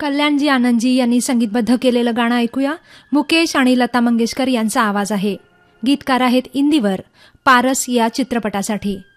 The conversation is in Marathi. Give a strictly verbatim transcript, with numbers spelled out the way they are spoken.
कल्याणजी आनंदजी यांनी संगीतबद्ध केलेलं गाणं ऐकूया. मुकेश आणि लता मंगेशकर यांचा आवाज आहे. गीतकार आहेत इंदिवर, पारस या चित्रपटासाठी.